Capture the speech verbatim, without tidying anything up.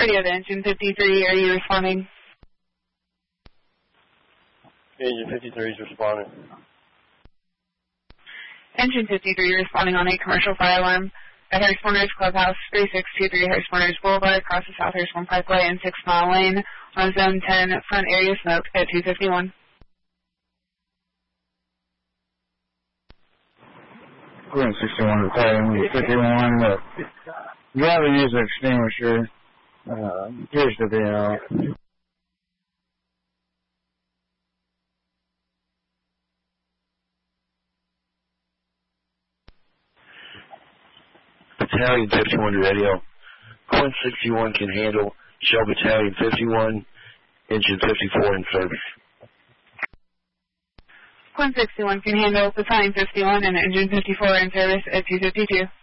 Radio to Engine fifty-three, are you responding? Engine fifty-three is responding. Engine fifty-three responding on a commercial fire alarm at Hurstmorner's Clubhouse, three six two three Hurstmorner's Boulevard, across the South Hurstmore Parkway and six mile Lane, on Zone ten, front area smoke at two fifty-one. Going sixty-one to five, fifty-one, uh, driver use extinguisher, uh, appears to be out. Battalion fifty-one to radio. Quint sixty-one can handle. Shell Battalion fifty-one, Engine fifty-four in service. Quint sixty-one can handle Battalion fifty-one and Engine fifty-four in service at two fifty-two.